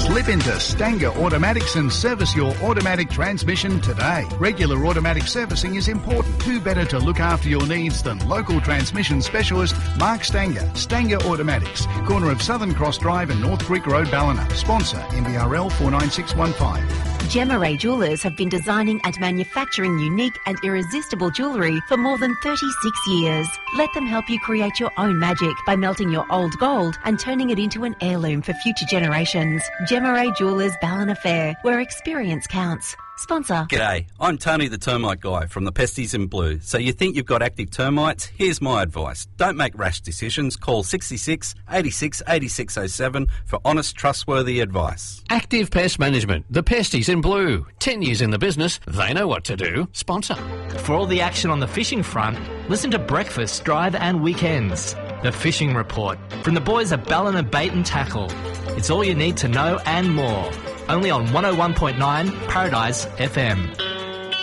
Slip into Stanger Automatics and service your automatic transmission today. Regular automatic servicing is important. Who better to look after your needs than local transmission specialist Mark Stanger. Stanger Automatics, corner of Southern Cross Drive and North Creek Road, Ballina. Sponsor MBRL 49615. Gemma Ray Jewellers have been designing and manufacturing unique and irresistible jewellery for more than 36 years. Let them help you create your own magic by melting your old gold and turning it into an heirloom for future generations. Gemma Ray Jewellers, Ballina Fair, where experience counts. Sponsor. G'day, I'm Tony the Termite Guy from the Pesties in Blue. So you think you've got active termites? Here's my advice. Don't make rash decisions. Call 66 86 8607 for honest, trustworthy advice. Active Pest Management, the Pesties in Blue. 10 years in the business, they know what to do. Sponsor. For all the action on the fishing front, listen to Breakfast, Drive and Weekends. The Fishing Report from the boys at Ballina Bait and Tackle. It's all you need to know and more. Only on 101.9 Paradise FM.